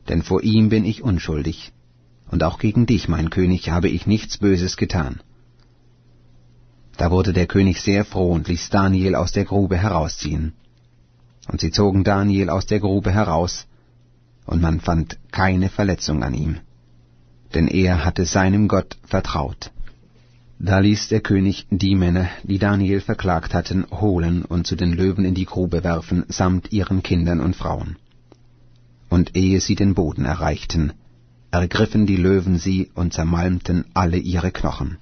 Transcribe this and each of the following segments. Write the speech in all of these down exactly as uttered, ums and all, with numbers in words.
denn vor ihm bin ich unschuldig, und auch gegen dich, mein König, habe ich nichts Böses getan.« Da wurde der König sehr froh und ließ Daniel aus der Grube herausziehen. Und sie zogen Daniel aus der Grube heraus, und man fand keine Verletzung an ihm, denn er hatte seinem Gott vertraut. Da ließ der König die Männer, die Daniel verklagt hatten, holen und zu den Löwen in die Grube werfen, samt ihren Kindern und Frauen. Und ehe sie den Boden erreichten, ergriffen die Löwen sie und zermalmten alle ihre Knochen.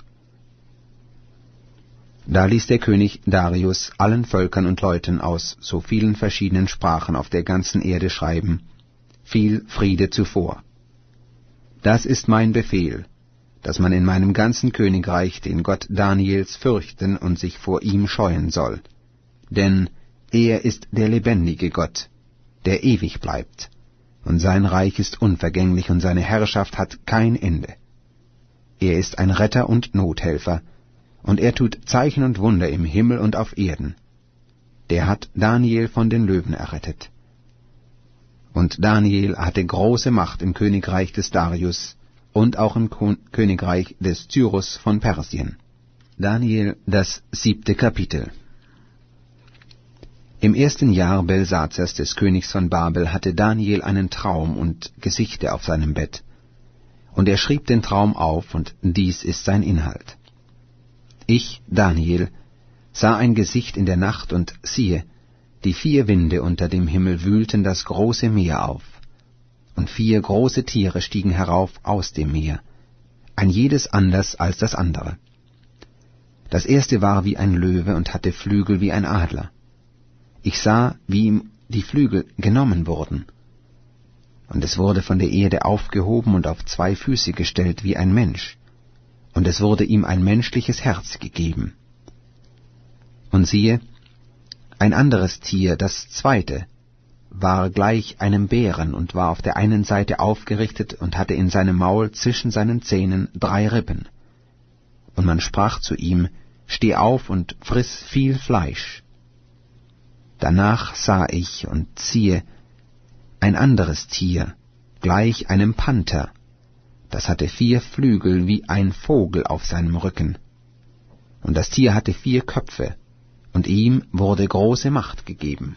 Da ließ der König Darius allen Völkern und Leuten aus so vielen verschiedenen Sprachen auf der ganzen Erde schreiben: Viel Friede zuvor. Das ist mein Befehl, dass man in meinem ganzen Königreich den Gott Daniels fürchten und sich vor ihm scheuen soll. Denn er ist der lebendige Gott, der ewig bleibt, und sein Reich ist unvergänglich und seine Herrschaft hat kein Ende. Er ist ein Retter und Nothelfer, und er tut Zeichen und Wunder im Himmel und auf Erden. Der hat Daniel von den Löwen errettet. Und Daniel hatte große Macht im Königreich des Darius und auch im Königreich des Cyrus von Persien. Daniel, das siebte Kapitel. Im ersten Jahr Belsazers, des Königs von Babel, hatte Daniel einen Traum und Gesichte auf seinem Bett. Und er schrieb den Traum auf, und dies ist sein Inhalt. Ich, Daniel, sah ein Gesicht in der Nacht, und siehe, die vier Winde unter dem Himmel wühlten das große Meer auf. Und vier große Tiere stiegen herauf aus dem Meer, ein jedes anders als das andere. Das erste war wie ein Löwe und hatte Flügel wie ein Adler. Ich sah, wie ihm die Flügel genommen wurden. Und es wurde von der Erde aufgehoben und auf zwei Füße gestellt wie ein Mensch, und es wurde ihm ein menschliches Herz gegeben. Und siehe, ein anderes Tier, das zweite, war gleich einem Bären und war auf der einen Seite aufgerichtet und hatte in seinem Maul zwischen seinen Zähnen drei Rippen. Und man sprach zu ihm: Steh auf und friss viel Fleisch. Danach sah ich, und siehe, ein anderes Tier, gleich einem Panther, das hatte vier Flügel wie ein Vogel auf seinem Rücken. Und das Tier hatte vier Köpfe, und ihm wurde große Macht gegeben.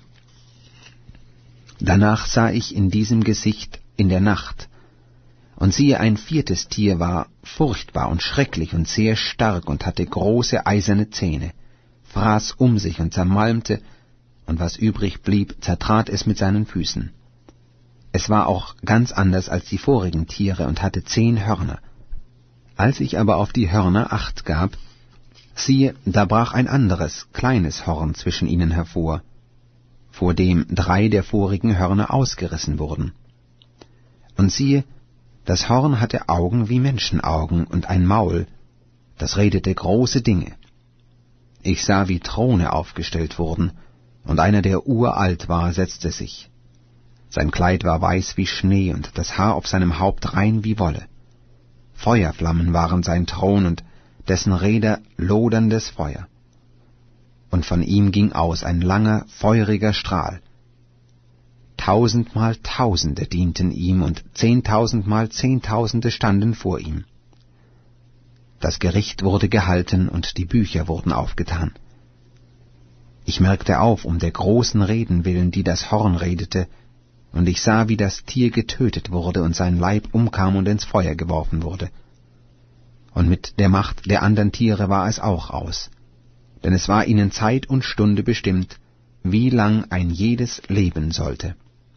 Danach sah ich in diesem Gesicht in der Nacht, und siehe, ein viertes Tier war furchtbar und schrecklich und sehr stark und hatte große eiserne Zähne, fraß um sich und zermalmte, und was übrig blieb, zertrat es mit seinen Füßen. Es war auch ganz anders als die vorigen Tiere und hatte zehn Hörner. Als ich aber auf die Hörner Acht gab, siehe, da brach ein anderes, kleines Horn zwischen ihnen hervor, vor dem drei der vorigen Hörner ausgerissen wurden. Und siehe, das Horn hatte Augen wie Menschenaugen und ein Maul, das redete große Dinge. Ich sah, wie Throne aufgestellt wurden, und einer, der uralt war, setzte sich. Sein Kleid war weiß wie Schnee, und das Haar auf seinem Haupt rein wie Wolle. Feuerflammen waren sein Thron, und dessen Räder loderndes Feuer. Und von ihm ging aus ein langer, feuriger Strahl. Tausendmal Tausende dienten ihm, und zehntausendmal Zehntausende standen vor ihm. Das Gericht wurde gehalten, und die Bücher wurden aufgetan. Ich merkte auf, um der großen Reden willen, die das Horn redete, und ich sah, wie das Tier getötet wurde und sein Leib umkam und ins Feuer geworfen wurde. Und mit der Macht der andern Tiere war es auch aus, denn es war ihnen Zeit und Stunde bestimmt, wie lang ein jedes leben sollte.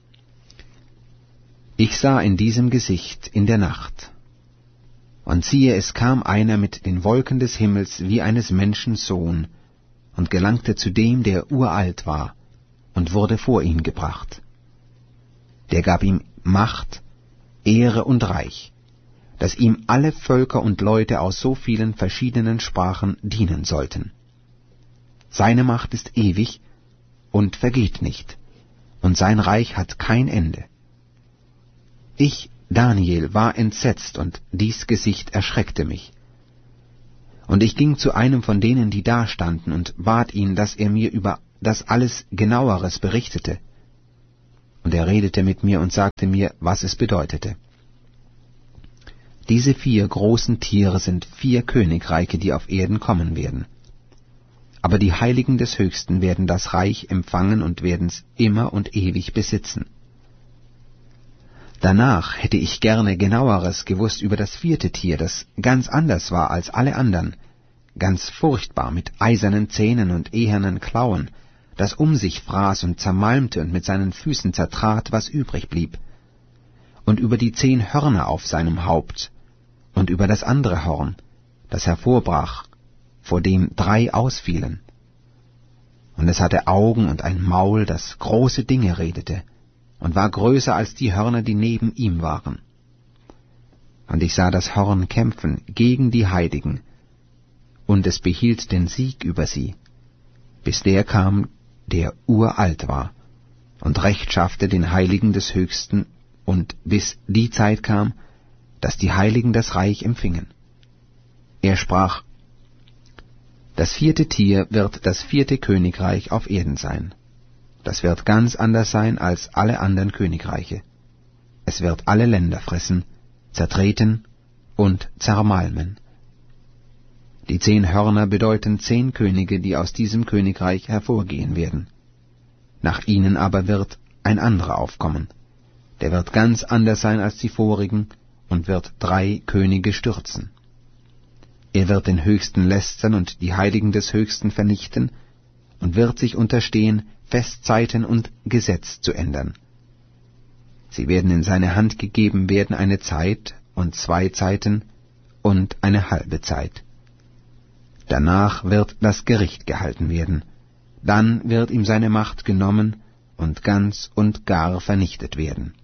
Ich sah in diesem Gesicht in der Nacht, und siehe, es kam einer mit den Wolken des Himmels wie eines Menschen Sohn, und gelangte zu dem, der uralt war, und wurde vor ihn gebracht. Der gab ihm Macht, Ehre und Reich, dass ihm alle Völker und Leute aus so vielen verschiedenen Sprachen dienen sollten. Seine Macht ist ewig und vergeht nicht, und sein Reich hat kein Ende. Ich, Daniel, war entsetzt, und dies Gesicht erschreckte mich. Und ich ging zu einem von denen, die dastanden, und bat ihn, dass er mir über das alles Genaueres berichtete. und er redete mit mir und sagte mir, was es bedeutete. Diese vier großen Tiere sind vier Königreiche, die auf Erden kommen werden. Aber die Heiligen des Höchsten werden das Reich empfangen und werden's immer und ewig besitzen. Danach hätte ich gerne genaueres gewusst über das vierte Tier, das ganz anders war als alle anderen, ganz furchtbar mit eisernen Zähnen und ehernen Klauen, das um sich fraß und zermalmte und mit seinen Füßen zertrat, was übrig blieb, und über die zehn Hörner auf seinem Haupt, und über das andere Horn, das hervorbrach, vor dem drei ausfielen. Und es hatte Augen und ein Maul, das große Dinge redete, und war größer als die Hörner, die neben ihm waren. Und ich sah das Horn kämpfen gegen die Heiligen, und es behielt den Sieg über sie, bis der kam, der uralt war, und Recht schaffte den Heiligen des Höchsten, und bis die Zeit kam, dass die Heiligen das Reich empfingen. Er sprach, das vierte Tier wird das vierte Königreich auf Erden sein. Das wird ganz anders sein als alle anderen Königreiche. Es wird alle Länder fressen, zertreten und zermalmen. Die zehn Hörner bedeuten zehn Könige, die aus diesem Königreich hervorgehen werden. Nach ihnen aber wird ein anderer aufkommen. Der wird ganz anders sein als die vorigen und wird drei Könige stürzen. Er wird den Höchsten lästern und die Heiligen des Höchsten vernichten und wird sich unterstehen, Festzeiten und Gesetz zu ändern. Sie werden in seine Hand gegeben werden eine Zeit und zwei Zeiten und eine halbe Zeit. Danach wird das Gericht gehalten werden. Dann wird ihm seine Macht genommen und ganz und gar vernichtet werden.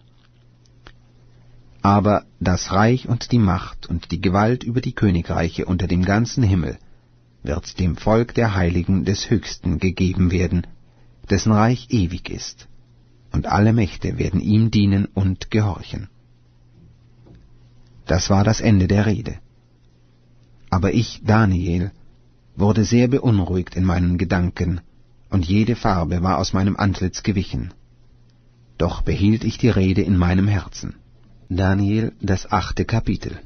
Aber das Reich und die Macht und die Gewalt über die Königreiche unter dem ganzen Himmel wird dem Volk der Heiligen des Höchsten gegeben werden, dessen Reich ewig ist, und alle Mächte werden ihm dienen und gehorchen. Das war das Ende der Rede. Aber ich, Daniel, wurde sehr beunruhigt in meinen Gedanken, und jede Farbe war aus meinem Antlitz gewichen. Doch behielt ich die Rede in meinem Herzen. Daniel, das achte Kapitel.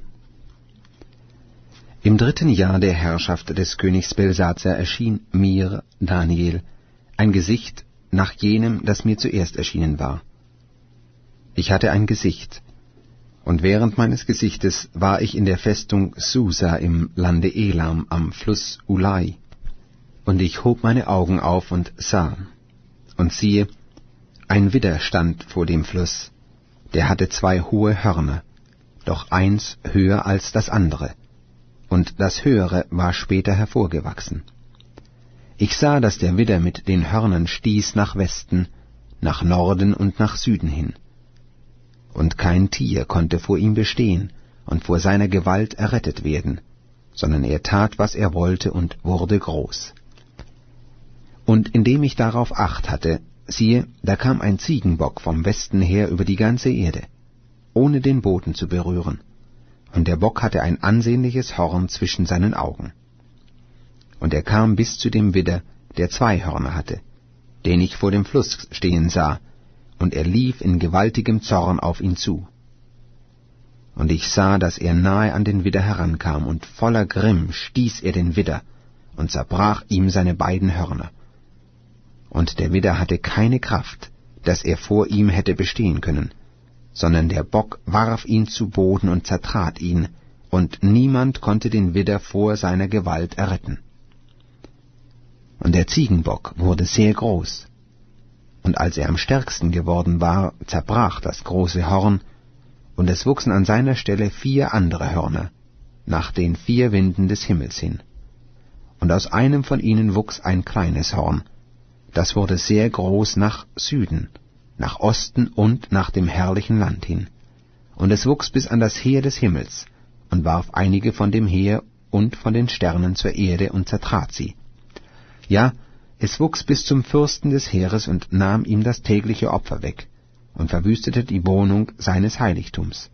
Im dritten Jahr der Herrschaft des Königs Belsazar erschien mir, Daniel, ein Gesicht nach jenem, das mir zuerst erschienen war. Ich hatte ein Gesicht, und während meines Gesichtes war ich in der Festung Susa im Lande Elam am Fluss Ulai, und ich hob meine Augen auf und sah, und siehe, ein Widder stand vor dem Fluss, der hatte zwei hohe Hörner, doch eins höher als das andere, und das höhere war später hervorgewachsen. Ich sah, dass der Widder mit den Hörnern stieß nach Westen, nach Norden und nach Süden hin. Und kein Tier konnte vor ihm bestehen und vor seiner Gewalt errettet werden, sondern er tat, was er wollte, und wurde groß. Und indem ich darauf Acht hatte, siehe, da kam ein Ziegenbock vom Westen her über die ganze Erde, ohne den Boden zu berühren, und der Bock hatte ein ansehnliches Horn zwischen seinen Augen. Und er kam bis zu dem Widder, der zwei Hörner hatte, den ich vor dem Fluss stehen sah, und er lief in gewaltigem Zorn auf ihn zu. Und ich sah, dass er nahe an den Widder herankam, und voller Grimm stieß er den Widder und zerbrach ihm seine beiden Hörner. Und der Widder hatte keine Kraft, dass er vor ihm hätte bestehen können, sondern der Bock warf ihn zu Boden und zertrat ihn, und niemand konnte den Widder vor seiner Gewalt erretten. Und der Ziegenbock wurde sehr groß, und als er am stärksten geworden war, zerbrach das große Horn, und es wuchsen an seiner Stelle vier andere Hörner, nach den vier Winden des Himmels hin. Und aus einem von ihnen wuchs ein kleines Horn, das wurde sehr groß nach Süden, nach Osten und nach dem herrlichen Land hin. Und es wuchs bis an das Heer des Himmels, und warf einige von dem Heer und von den Sternen zur Erde und zertrat sie. Ja, es wuchs bis zum Fürsten des Heeres und nahm ihm das tägliche Opfer weg und verwüstete die Wohnung seines Heiligtums.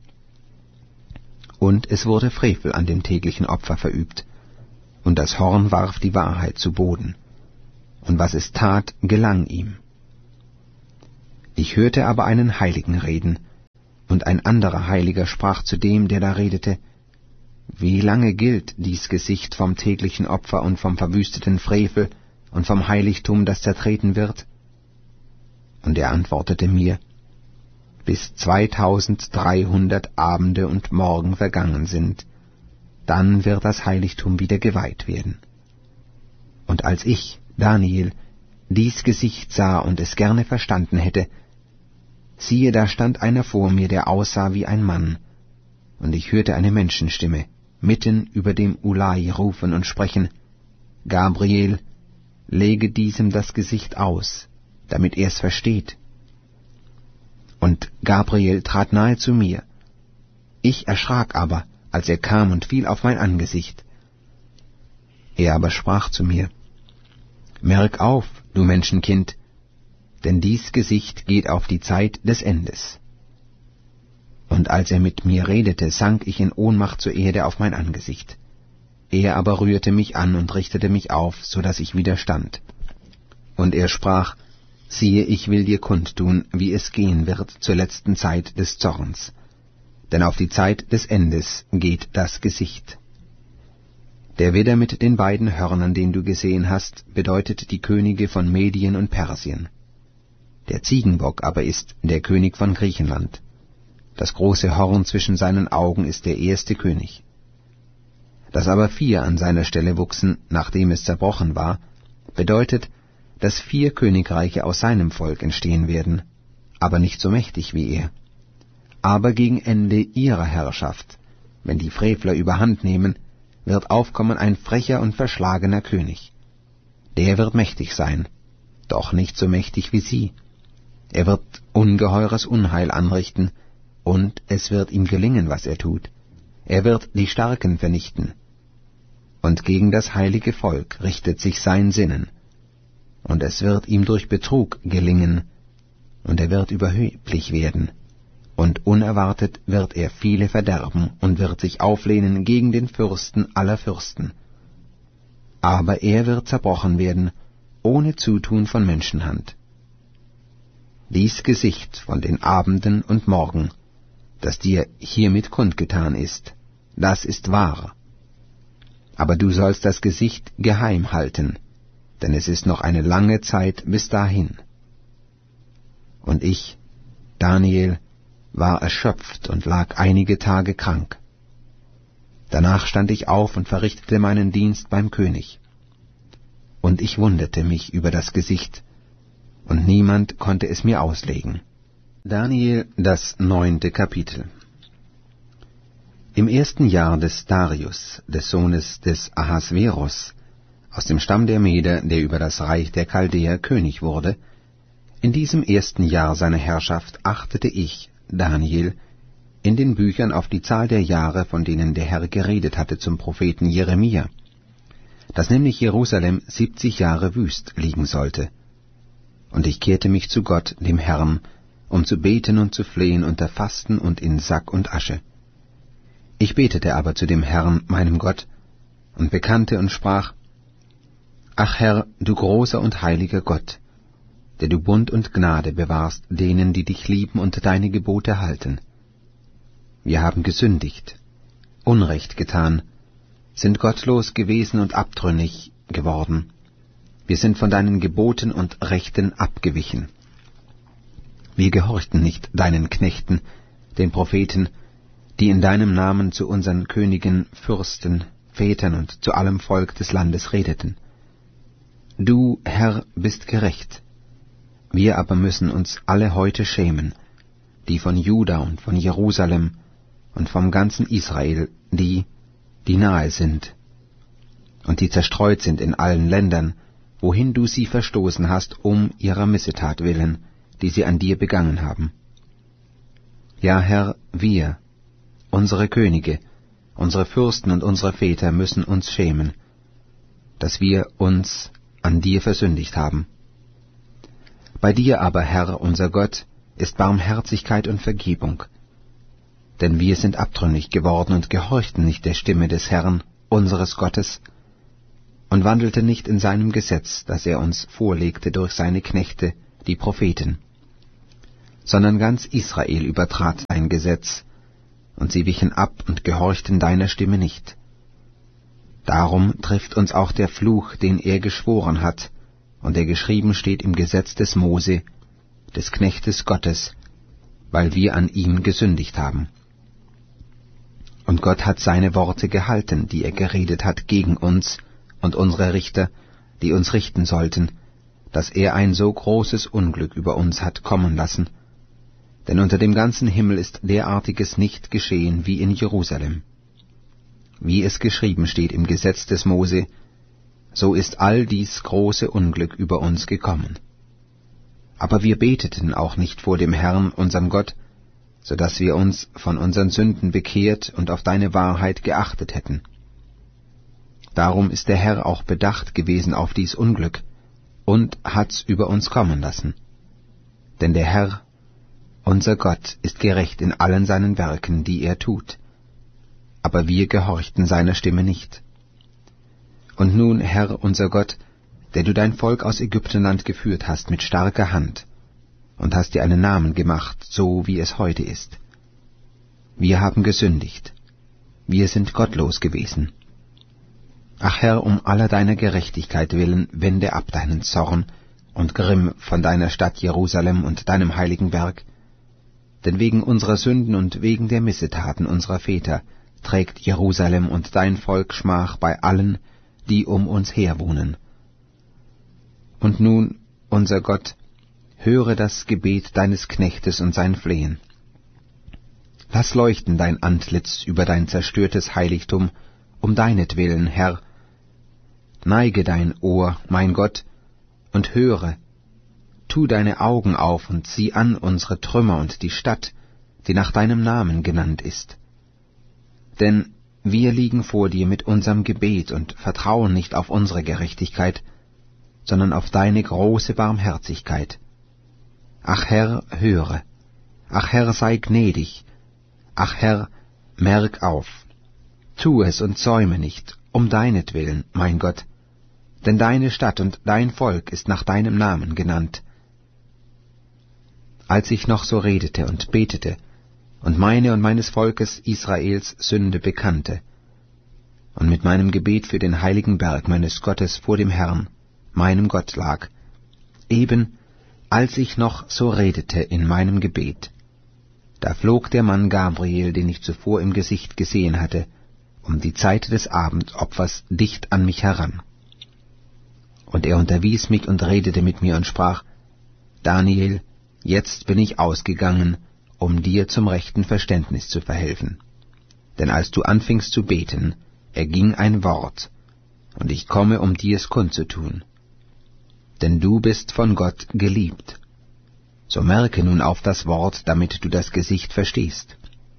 Und es wurde Frevel an dem täglichen Opfer verübt, und das Horn warf die Wahrheit zu Boden, und was es tat, gelang ihm. Ich hörte aber einen Heiligen reden, und ein anderer Heiliger sprach zu dem, der da redete: Wie lange gilt dies Gesicht vom täglichen Opfer und vom verwüsteten Frevel und vom Heiligtum, das zertreten wird? Und er antwortete mir: Bis zweitausenddreihundert Abende und Morgen vergangen sind, dann wird das Heiligtum wieder geweiht werden. Und als ich, Daniel, dies Gesicht sah und es gerne verstanden hätte, siehe, da stand einer vor mir, der aussah wie ein Mann, und ich hörte eine Menschenstimme mitten über dem Ulai rufen und sprechen: Gabriel, lege diesem das Gesicht aus, damit er es versteht. Und Gabriel trat nahe zu mir. Ich erschrak aber, als er kam und fiel auf mein Angesicht. Er aber sprach zu mir: Merk auf, du Menschenkind, denn dies Gesicht geht auf die Zeit des Endes. Und als er mit mir redete, sank ich in Ohnmacht zur Erde auf mein Angesicht. Er aber rührte mich an und richtete mich auf, so dass ich wieder stand. Und er sprach: Siehe, ich will dir kundtun, wie es gehen wird zur letzten Zeit des Zorns. Denn auf die Zeit des Endes geht das Gesicht. Der Widder mit den beiden Hörnern, den du gesehen hast, bedeutet die Könige von Medien und Persien. Der Ziegenbock aber ist der König von Griechenland. Das große Horn zwischen seinen Augen ist der erste König. Dass aber vier an seiner Stelle wuchsen, nachdem es zerbrochen war, bedeutet, dass vier Königreiche aus seinem Volk entstehen werden, aber nicht so mächtig wie er. Aber gegen Ende ihrer Herrschaft, wenn die Frevler überhand nehmen, wird aufkommen ein frecher und verschlagener König. Der wird mächtig sein, doch nicht so mächtig wie sie. Er wird ungeheures Unheil anrichten, und es wird ihm gelingen, was er tut. Er wird die Starken vernichten. Und gegen das heilige Volk richtet sich sein Sinnen. Und es wird ihm durch Betrug gelingen, und er wird überheblich werden. Und unerwartet wird er viele verderben und wird sich auflehnen gegen den Fürsten aller Fürsten. Aber er wird zerbrochen werden, ohne Zutun von Menschenhand. Dies Gesicht von den Abenden und Morgen, das dir hiermit kundgetan ist, das ist wahr. Aber du sollst das Gesicht geheim halten, denn es ist noch eine lange Zeit bis dahin. Und ich, Daniel, war erschöpft und lag einige Tage krank. Danach stand ich auf und verrichtete meinen Dienst beim König. Und ich wunderte mich über das Gesicht, und niemand konnte es mir auslegen. Daniel, das neunte Kapitel. Im ersten Jahr des Darius, des Sohnes des Ahasveros, aus dem Stamm der Meder, der über das Reich der Chaldäer König wurde, in diesem ersten Jahr seiner Herrschaft achtete ich, Daniel, in den Büchern auf die Zahl der Jahre, von denen der Herr geredet hatte zum Propheten Jeremia, dass nämlich Jerusalem siebzig Jahre wüst liegen sollte. Und ich kehrte mich zu Gott, dem Herrn, um zu beten und zu flehen unter Fasten und in Sack und Asche. Ich betete aber zu dem Herrn, meinem Gott, und bekannte und sprach: Ach Herr, du großer und heiliger Gott, der du Bund und Gnade bewahrst denen, die dich lieben und deine Gebote halten. Wir haben gesündigt, Unrecht getan, sind gottlos gewesen und abtrünnig geworden. Wir sind von deinen Geboten und Rechten abgewichen. Wir gehorchten nicht deinen Knechten, den Propheten, die in deinem Namen zu unseren Königen, Fürsten, Vätern und zu allem Volk des Landes redeten. Du, Herr, bist gerecht. Wir aber müssen uns alle heute schämen, die von Juda und von Jerusalem und vom ganzen Israel, die, die nahe sind und die zerstreut sind in allen Ländern, wohin du sie verstoßen hast, um ihrer Missetat willen, die sie an dir begangen haben. Ja, Herr, wir, unsere Könige, unsere Fürsten und unsere Väter müssen uns schämen, dass wir uns an dir versündigt haben. Bei dir aber, Herr, unser Gott, ist Barmherzigkeit und Vergebung, denn wir sind abtrünnig geworden und gehorchten nicht der Stimme des Herrn, unseres Gottes, und wandelten nicht in seinem Gesetz, das er uns vorlegte durch seine Knechte, die Propheten. sondern ganz Israel übertrat dein Gesetz, und sie wichen ab und gehorchten deiner Stimme nicht. Darum trifft uns auch der Fluch, den er geschworen hat, und der geschrieben steht im Gesetz des Mose, des Knechtes Gottes, weil wir an ihm gesündigt haben. Und Gott hat seine Worte gehalten, die er geredet hat gegen uns und unsere Richter, die uns richten sollten, dass er ein so großes Unglück über uns hat kommen lassen. Denn unter dem ganzen Himmel ist derartiges nicht geschehen wie in Jerusalem. Wie es geschrieben steht im Gesetz des Mose, so ist all dies große Unglück über uns gekommen. Aber wir beteten auch nicht vor dem Herrn, unserem Gott, so dass wir uns von unseren Sünden bekehrt und auf deine Wahrheit geachtet hätten. Darum ist der Herr auch bedacht gewesen auf dies Unglück und hat's über uns kommen lassen. Denn der Herr, unser Gott, ist gerecht in allen seinen Werken, die er tut. Aber wir gehorchten seiner Stimme nicht. Und nun, Herr, unser Gott, der du dein Volk aus Ägyptenland geführt hast mit starker Hand, und hast dir einen Namen gemacht, so wie es heute ist. Wir haben gesündigt, wir sind gottlos gewesen. Ach Herr, um aller deiner Gerechtigkeit willen, wende ab deinen Zorn und Grimm von deiner Stadt Jerusalem und deinem heiligen Berg, denn wegen unserer Sünden und wegen der Missetaten unserer Väter trägt Jerusalem und dein Volk Schmach bei allen, die um uns her wohnen. Und nun, unser Gott, höre das Gebet deines Knechtes und sein Flehen. Lass leuchten dein Antlitz über dein zerstörtes Heiligtum, um deinetwillen, Herr. Neige dein Ohr, mein Gott, und höre, tu deine Augen auf und sieh an unsere Trümmer und die Stadt, die nach deinem Namen genannt ist. Denn wir liegen vor dir mit unserem Gebet und vertrauen nicht auf unsere Gerechtigkeit, sondern auf deine große Barmherzigkeit. Ach Herr, höre, ach Herr, sei gnädig, ach Herr, merk auf, tu es und säume nicht, um deinetwillen, mein Gott, denn deine Stadt und dein Volk ist nach deinem Namen genannt. Als ich noch so redete und betete und meine und meines Volkes Israels Sünde bekannte und mit meinem Gebet für den heiligen Berg meines Gottes vor dem Herrn, meinem Gott lag, eben als ich noch so redete in meinem Gebet, da flog der Mann Gabriel, den ich zuvor im Gesicht gesehen hatte, um die Zeit des Abendopfers dicht an mich heran. Und er unterwies mich und redete mit mir und sprach, Daniel, jetzt bin ich ausgegangen, um dir zum rechten Verständnis zu verhelfen. Denn als du anfingst zu beten, erging ein Wort, und ich komme, um dir es kundzutun. Denn du bist von Gott geliebt. So merke nun auf das Wort, damit du das Gesicht verstehst.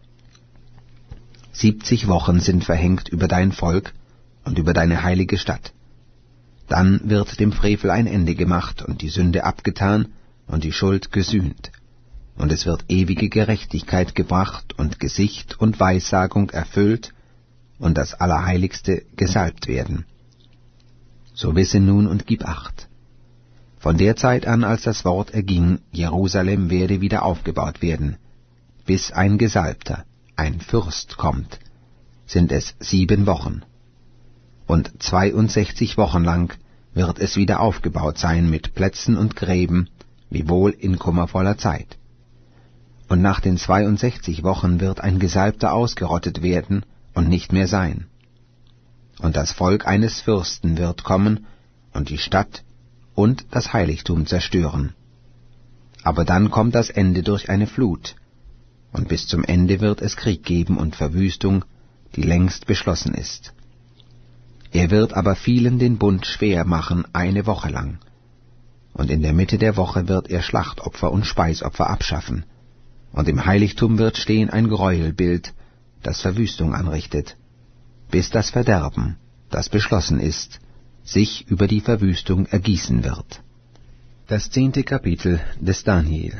Siebzig Wochen sind verhängt über dein Volk und über deine heilige Stadt. Dann wird dem Frevel ein Ende gemacht und die Sünde abgetan und die Schuld gesühnt. Und es wird ewige Gerechtigkeit gebracht und Gesicht und Weissagung erfüllt und das Allerheiligste gesalbt werden. So wisse nun und gib Acht. Von der Zeit an, als das Wort erging, Jerusalem werde wieder aufgebaut werden, bis ein Gesalbter, ein Fürst kommt, sind es sieben Wochen. Und zweiundsechzig Wochen lang wird es wieder aufgebaut sein mit Plätzen und Gräben, wiewohl in kummervoller Zeit. Und nach den zweiundsechzig Wochen wird ein Gesalbter ausgerottet werden und nicht mehr sein. Und das Volk eines Fürsten wird kommen und die Stadt und das Heiligtum zerstören. Aber dann kommt das Ende durch eine Flut, und bis zum Ende wird es Krieg geben und Verwüstung, die längst beschlossen ist. Er wird aber vielen den Bund schwer machen eine Woche lang, und in der Mitte der Woche wird er Schlachtopfer und Speisopfer abschaffen, und im Heiligtum wird stehen ein Gräuelbild, das Verwüstung anrichtet, bis das Verderben, das beschlossen ist, sich über die Verwüstung ergießen wird. Das zehnte Kapitel des Daniel.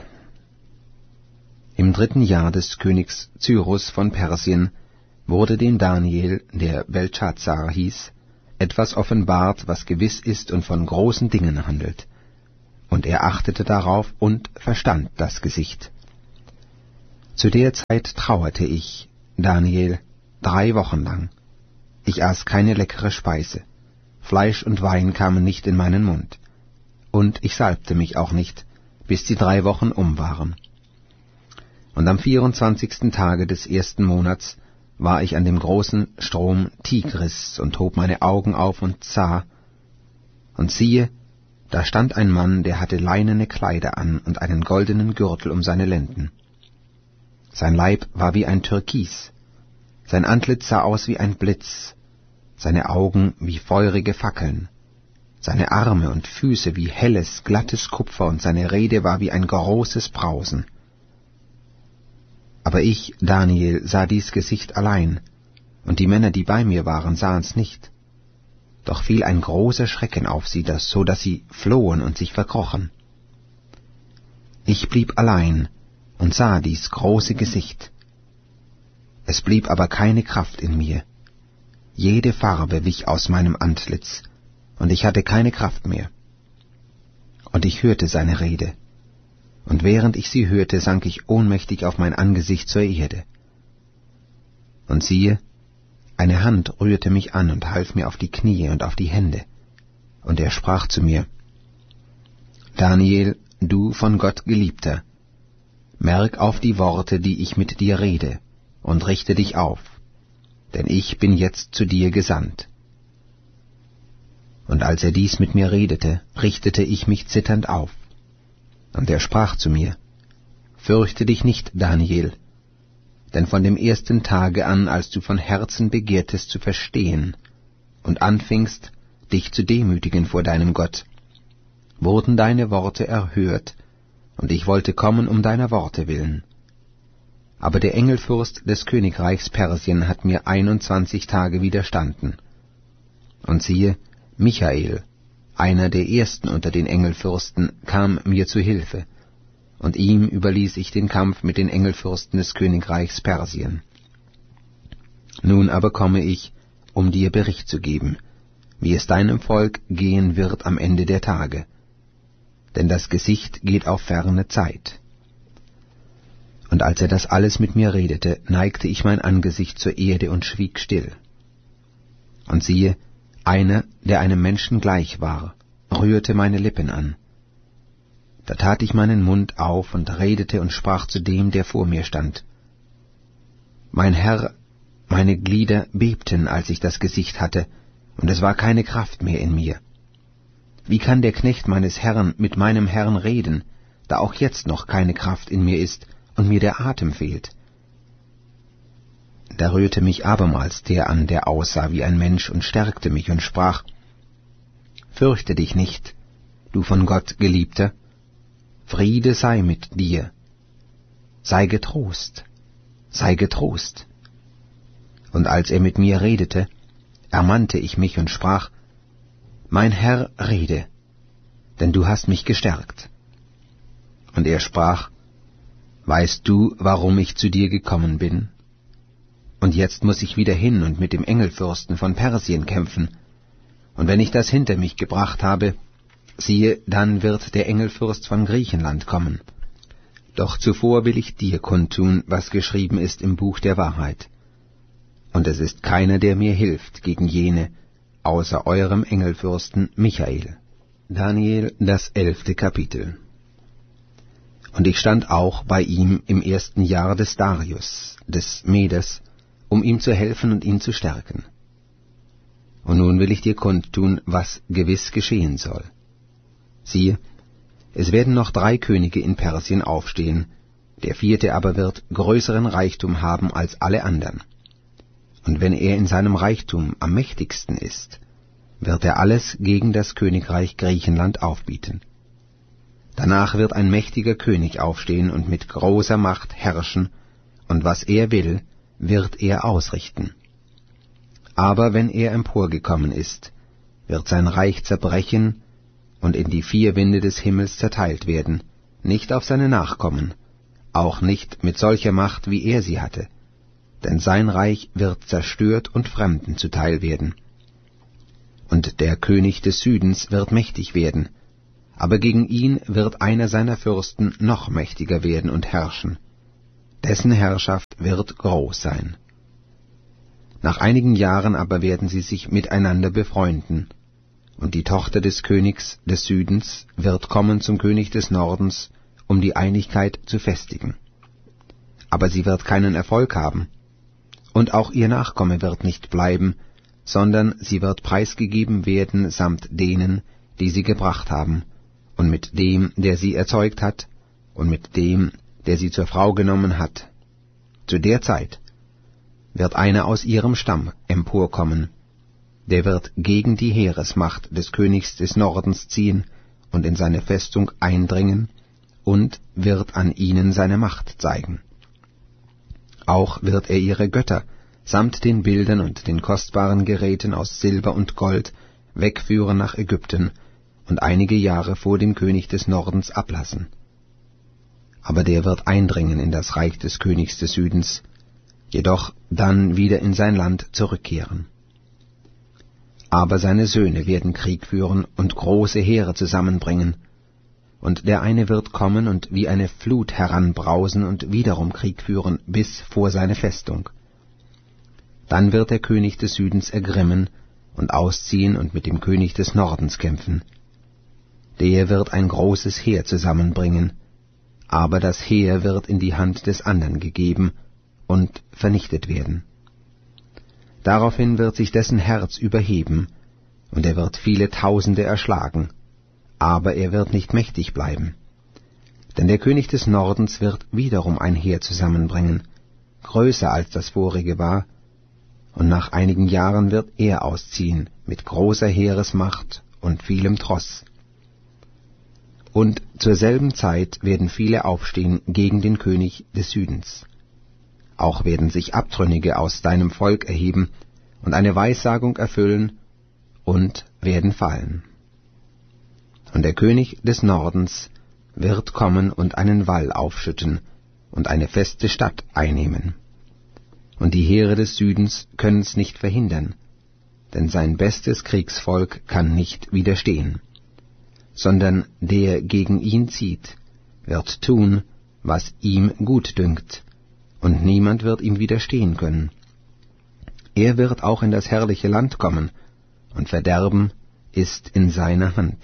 Im dritten Jahr des Königs Cyrus von Persien wurde dem Daniel, der Beltschazzar hieß, etwas offenbart, was gewiss ist und von großen Dingen handelt. Und er achtete darauf und verstand das Gesicht. Zu der Zeit trauerte ich, Daniel, drei Wochen lang. Ich aß keine leckere Speise. Fleisch und Wein kamen nicht in meinen Mund. Und ich salbte mich auch nicht, bis die drei Wochen um waren. Und am vierundzwanzigsten Tage des ersten Monats war ich an dem großen Strom Tigris und hob meine Augen auf und sah, und siehe, da stand ein Mann, der hatte leinene Kleider an und einen goldenen Gürtel um seine Lenden. Sein Leib war wie ein Türkis, sein Antlitz sah aus wie ein Blitz, seine Augen wie feurige Fackeln, seine Arme und Füße wie helles, glattes Kupfer, und seine Rede war wie ein großes Brausen. Aber ich, Daniel, sah dies Gesicht allein, und die Männer, die bei mir waren, sahen's nicht. Doch fiel ein großer Schrecken auf sie, so dass sie flohen und sich verkrochen. Ich blieb allein und sah dies große Gesicht. Es blieb aber keine Kraft in mir. Jede Farbe wich aus meinem Antlitz, und ich hatte keine Kraft mehr. Und ich hörte seine Rede, und während ich sie hörte, sank ich ohnmächtig auf mein Angesicht zur Erde. Und siehe, eine Hand rührte mich an und half mir auf die Knie und auf die Hände, und er sprach zu mir: Daniel, du von Gott Geliebter, merk auf die Worte, die ich mit dir rede, und richte dich auf, denn ich bin jetzt zu dir gesandt. Und als er dies mit mir redete, richtete ich mich zitternd auf. Und er sprach zu mir: Fürchte dich nicht, Daniel, denn von dem ersten Tage an, als du von Herzen begehrtest zu verstehen und anfingst, dich zu demütigen vor deinem Gott, wurden deine Worte erhört, und ich wollte kommen um deiner Worte willen. Aber der Engelfürst des Königreichs Persien hat mir einundzwanzig Tage widerstanden. Und siehe, Michael, einer der ersten unter den Engelfürsten, kam mir zu Hilfe, und ihm überließ ich den Kampf mit den Engelfürsten des Königreichs Persien. Nun aber komme ich, um dir Bericht zu geben, wie es deinem Volk gehen wird am Ende der Tage, denn das Gesicht geht auf ferne Zeit. Und als er das alles mit mir redete, neigte ich mein Angesicht zur Erde und schwieg still. Und siehe, einer, der einem Menschen gleich war, rührte meine Lippen an. Da tat ich meinen Mund auf und redete und sprach zu dem, der vor mir stand: Mein Herr, meine Glieder bebten, als ich das Gesicht hatte, und es war keine Kraft mehr in mir. Wie kann der Knecht meines Herrn mit meinem Herrn reden, da auch jetzt noch keine Kraft in mir ist und mir der Atem fehlt? Da rührte mich abermals der an, der aussah wie ein Mensch, und stärkte mich und sprach: Fürchte dich nicht, du von Gott Geliebter, Friede sei mit dir, sei getrost, sei getrost. Und als er mit mir redete, ermannte ich mich und sprach: Mein Herr, rede, denn du hast mich gestärkt. Und er sprach: Weißt du, warum ich zu dir gekommen bin? Und jetzt muß ich wieder hin und mit dem Engelfürsten von Persien kämpfen. Und wenn ich das hinter mich gebracht habe, siehe, dann wird der Engelfürst von Griechenland kommen. Doch zuvor will ich dir kundtun, was geschrieben ist im Buch der Wahrheit. Und es ist keiner, der mir hilft gegen jene, außer eurem Engelfürsten Michael. Daniel, das elfte Kapitel. Und ich stand auch bei ihm im ersten Jahr des Darius, des Medes, um ihm zu helfen und ihn zu stärken. Und nun will ich dir kundtun, was gewiss geschehen soll. Siehe, es werden noch drei Könige in Persien aufstehen, der vierte aber wird größeren Reichtum haben als alle andern. Und wenn er in seinem Reichtum am mächtigsten ist, wird er alles gegen das Königreich Griechenland aufbieten. Danach wird ein mächtiger König aufstehen und mit großer Macht herrschen, und was er will, wird er ausrichten. Aber wenn er emporgekommen ist, wird sein Reich zerbrechen und in die vier Winde des Himmels zerteilt werden, nicht auf seine Nachkommen, auch nicht mit solcher Macht, wie er sie hatte, denn sein Reich wird zerstört und Fremden zuteil werden. Und der König des Südens wird mächtig werden, aber gegen ihn wird einer seiner Fürsten noch mächtiger werden und herrschen. dessen Herrschaft wird groß sein. Nach einigen Jahren aber werden sie sich miteinander befreunden, und die Tochter des Königs des Südens wird kommen zum König des Nordens, um die Einigkeit zu festigen. Aber sie wird keinen Erfolg haben, und auch ihr Nachkomme wird nicht bleiben, sondern sie wird preisgegeben werden samt denen, die sie gebracht haben, und mit dem, der sie erzeugt hat, und mit dem, der sie zur Frau genommen hat. Zu der Zeit wird einer aus ihrem Stamm emporkommen, der wird gegen die Heeresmacht des Königs des Nordens ziehen und in seine Festung eindringen und wird an ihnen seine Macht zeigen. Auch wird er ihre Götter samt den Bildern und den kostbaren Geräten aus Silber und Gold wegführen nach Ägypten und einige Jahre vor dem König des Nordens ablassen. Aber der wird eindringen in das Reich des Königs des Südens, jedoch dann wieder in sein Land zurückkehren. Aber seine Söhne werden Krieg führen und große Heere zusammenbringen, und der eine wird kommen und wie eine Flut heranbrausen und wiederum Krieg führen bis vor seine Festung. Dann wird der König des Südens ergrimmen und ausziehen und mit dem König des Nordens kämpfen. Der wird ein großes Heer zusammenbringen, aber das Heer wird in die Hand des anderen gegeben und vernichtet werden. Daraufhin wird sich dessen Herz überheben, und er wird viele Tausende erschlagen, aber er wird nicht mächtig bleiben. Denn der König des Nordens wird wiederum ein Heer zusammenbringen, größer als das vorige war, und nach einigen Jahren wird er ausziehen mit großer Heeresmacht und vielem Tross. Und zur selben Zeit werden viele aufstehen gegen den König des Südens. Auch werden sich Abtrünnige aus deinem Volk erheben und eine Weissagung erfüllen und werden fallen. Und der König des Nordens wird kommen und einen Wall aufschütten und eine feste Stadt einnehmen. Und die Heere des Südens können's nicht verhindern, denn sein bestes Kriegsvolk kann nicht widerstehen, sondern der gegen ihn zieht, wird tun, was ihm gut dünkt, und niemand wird ihm widerstehen können. Er wird auch in das herrliche Land kommen, und Verderben ist in seiner Hand.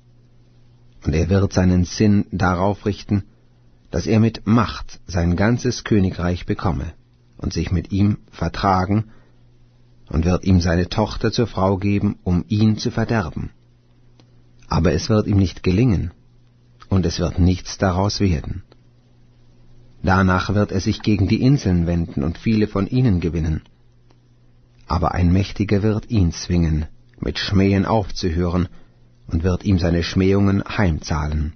Und er wird seinen Sinn darauf richten, dass er mit Macht sein ganzes Königreich bekomme und sich mit ihm vertragen, und wird ihm seine Tochter zur Frau geben, um ihn zu verderben. Aber es wird ihm nicht gelingen, und es wird nichts daraus werden. Danach wird er sich gegen die Inseln wenden und viele von ihnen gewinnen. Aber ein Mächtiger wird ihn zwingen, mit Schmähen aufzuhören, und wird ihm seine Schmähungen heimzahlen.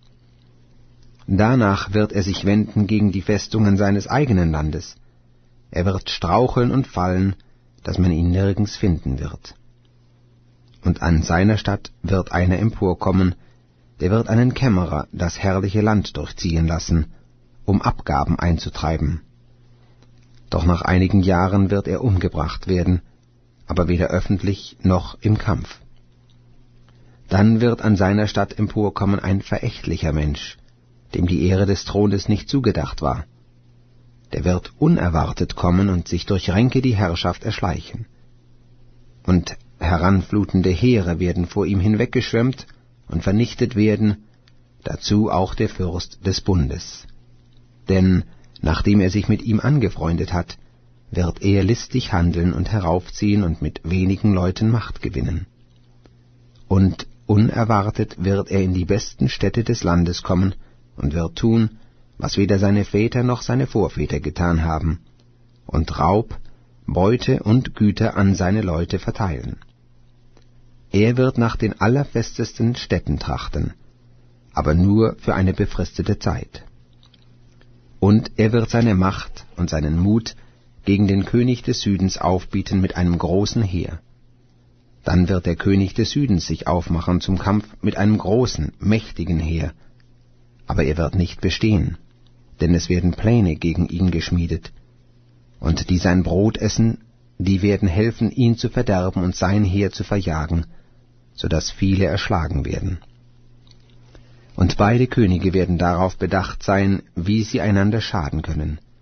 Danach wird er sich wenden gegen die Festungen seines eigenen Landes. Er wird straucheln und fallen, dass man ihn nirgends finden wird. Und an seiner Stadt wird einer emporkommen, der wird einen Kämmerer das herrliche Land durchziehen lassen, um Abgaben einzutreiben. Doch nach einigen Jahren wird er umgebracht werden, aber weder öffentlich noch im Kampf. Dann wird an seiner Stadt emporkommen ein verächtlicher Mensch, dem die Ehre des Thrones nicht zugedacht war. Der wird unerwartet kommen und sich durch Ränke die Herrschaft erschleichen. Und heranflutende Heere werden vor ihm hinweggeschwemmt und vernichtet werden, dazu auch der Fürst des Bundes. Denn nachdem er sich mit ihm angefreundet hat, wird er listig handeln und heraufziehen und mit wenigen Leuten Macht gewinnen. Und unerwartet wird er in die besten Städte des Landes kommen und wird tun, was weder seine Väter noch seine Vorväter getan haben, und Raub, Beute und Güter an seine Leute verteilen. Er wird nach den allerfestesten Städten trachten, aber nur für eine befristete Zeit. Und er wird seine Macht und seinen Mut gegen den König des Südens aufbieten mit einem großen Heer. Dann wird der König des Südens sich aufmachen zum Kampf mit einem großen, mächtigen Heer, aber er wird nicht bestehen, denn es werden Pläne gegen ihn geschmiedet, und die sein Brot essen, die werden helfen, ihn zu verderben und sein Heer zu verjagen, so dass viele erschlagen werden. Und beide Könige werden darauf bedacht sein, wie sie einander schaden können.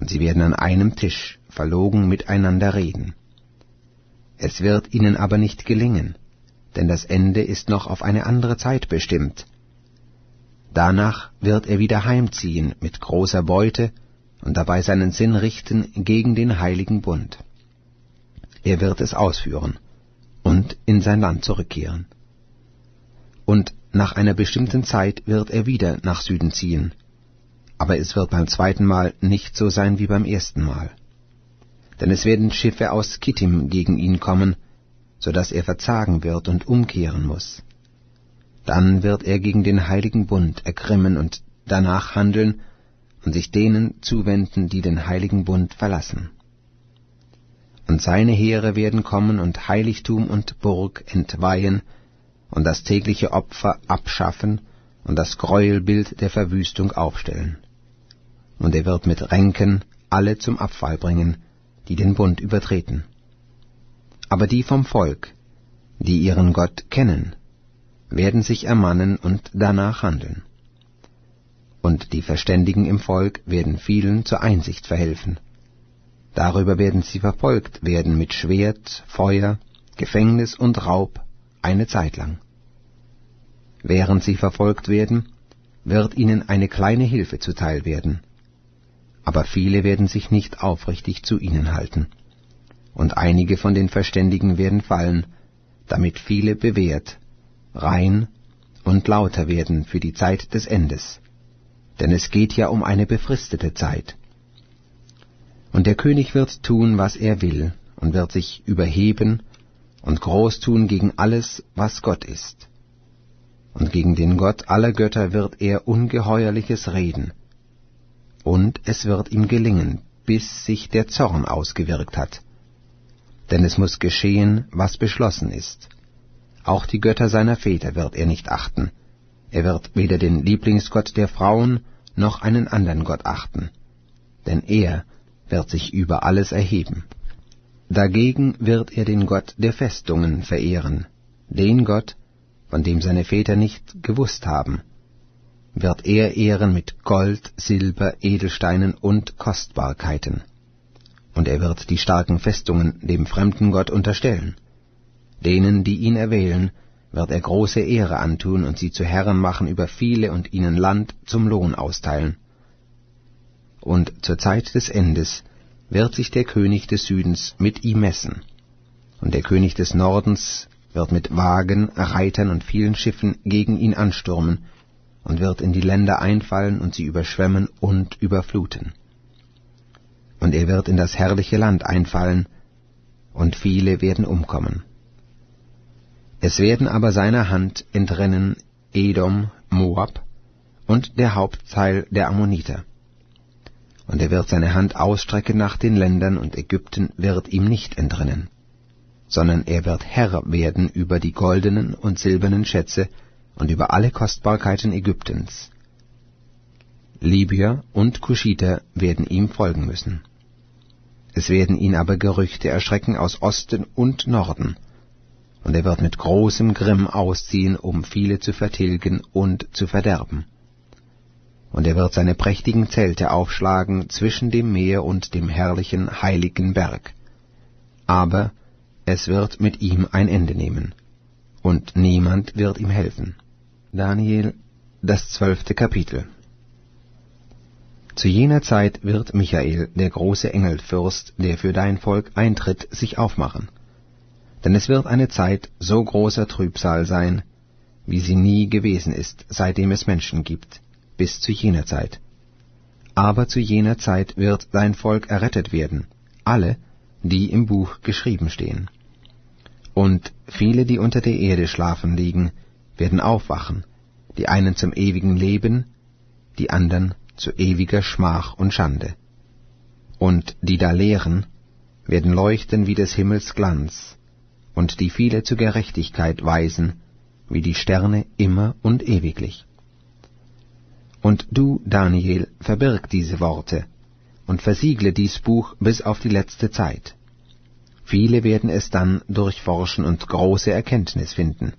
und sie werden an einem Tisch verlogen miteinander reden. Es wird ihnen aber nicht gelingen, denn das Ende ist noch auf eine andere Zeit bestimmt. Danach wird er wieder heimziehen mit großer Beute und dabei seinen Sinn richten gegen den heiligen Bund. Er wird es ausführen und in sein Land zurückkehren. Und nach einer bestimmten Zeit wird er wieder nach Süden ziehen, aber es wird beim zweiten Mal nicht so sein wie beim ersten Mal. Denn es werden Schiffe aus Kittim gegen ihn kommen, so dass er verzagen wird und umkehren muss. Dann wird er gegen den heiligen Bund ergrimmen und danach handeln und sich denen zuwenden, die den heiligen Bund verlassen. Und seine Heere werden kommen und Heiligtum und Burg entweihen und das tägliche Opfer abschaffen und das Gräuelbild der Verwüstung aufstellen. Und er wird mit Ränken alle zum Abfall bringen, die den Bund übertreten. Aber die vom Volk, die ihren Gott kennen, werden sich ermannen und danach handeln. Und die Verständigen im Volk werden vielen zur Einsicht verhelfen. Darüber werden sie verfolgt werden mit Schwert, Feuer, Gefängnis und Raub eine Zeit lang. Während sie verfolgt werden, wird ihnen eine kleine Hilfe zuteil werden. Aber viele werden sich nicht aufrichtig zu ihnen halten. Und einige von den Verständigen werden fallen, damit viele bewährt, rein und lauter werden für die Zeit des Endes. Denn es geht ja um eine befristete Zeit. Und der König wird tun, was er will, und wird sich überheben und groß tun gegen alles, was Gott ist. Und gegen den Gott aller Götter wird er Ungeheuerliches reden. Und es wird ihm gelingen, bis sich der Zorn ausgewirkt hat. Denn es muss geschehen, was beschlossen ist. Auch die Götter seiner Väter wird er nicht achten. Er wird weder den Lieblingsgott der Frauen noch einen anderen Gott achten. Denn er wird sich über alles erheben. Dagegen wird er den Gott der Festungen verehren, den Gott, von dem seine Väter nicht gewusst haben, wird er ehren mit Gold, Silber, Edelsteinen und Kostbarkeiten. Und er wird die starken Festungen dem fremden Gott unterstellen. Denen, die ihn erwählen, wird er große Ehre antun und sie zu Herren machen über viele und ihnen Land zum Lohn austeilen. Und zur Zeit des Endes wird sich der König des Südens mit ihm messen, und der König des Nordens wird mit Wagen, Reitern und vielen Schiffen gegen ihn anstürmen und wird in die Länder einfallen und sie überschwemmen und überfluten. Und er wird in das herrliche Land einfallen, und viele werden umkommen. Es werden aber seiner Hand entrennen Edom, Moab und der Hauptteil der Ammoniter. Und er wird seine Hand ausstrecken nach den Ländern, und Ägypten wird ihm nicht entrinnen, sondern er wird Herr werden über die goldenen und silbernen Schätze und über alle Kostbarkeiten Ägyptens. Libyer und Kuschiter werden ihm folgen müssen. Es werden ihn aber Gerüchte erschrecken aus Osten und Norden, und er wird mit großem Grimm ausziehen, um viele zu vertilgen und zu verderben. Und er wird seine prächtigen Zelte aufschlagen zwischen dem Meer und dem herrlichen, heiligen Berg. Aber es wird mit ihm ein Ende nehmen, und niemand wird ihm helfen. Daniel, das zwölfte Kapitel. Zu jener Zeit wird Michael, der große Engelfürst, der für dein Volk eintritt, sich aufmachen. Denn es wird eine Zeit so großer Trübsal sein, wie sie nie gewesen ist, seitdem es Menschen gibt, bis zu jener Zeit. Aber zu jener Zeit wird dein Volk errettet werden, alle, die im Buch geschrieben stehen. Und viele, die unter der Erde schlafen liegen, werden aufwachen, die einen zum ewigen Leben, die andern zu ewiger Schmach und Schande. Und die da lehren, werden leuchten wie des Himmels Glanz, und die viele zur Gerechtigkeit weisen, wie die Sterne immer und ewiglich. Und du, Daniel, verbirg diese Worte und versiegle dies Buch bis auf die letzte Zeit. Viele werden es dann durchforschen und große Erkenntnis finden.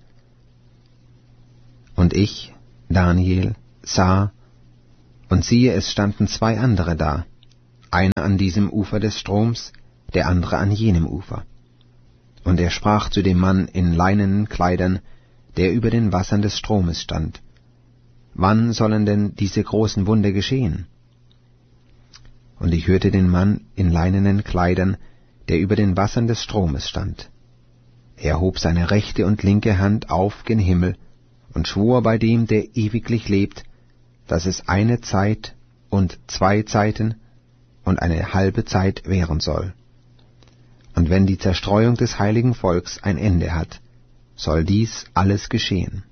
Und ich, Daniel, sah, und siehe, es standen zwei andere da, einer an diesem Ufer des Stroms, der andere an jenem Ufer. Und er sprach zu dem Mann in leinenen Kleidern, der über den Wassern des Stromes stand: Wann sollen denn diese großen Wunder geschehen? Und ich hörte den Mann in leinenen Kleidern, der über den Wassern des Stromes stand. Er hob seine rechte und linke Hand auf gen Himmel und schwor bei dem, der ewiglich lebt, dass es eine Zeit und zwei Zeiten und eine halbe Zeit währen soll. Und wenn die Zerstreuung des heiligen Volks ein Ende hat, soll dies alles geschehen.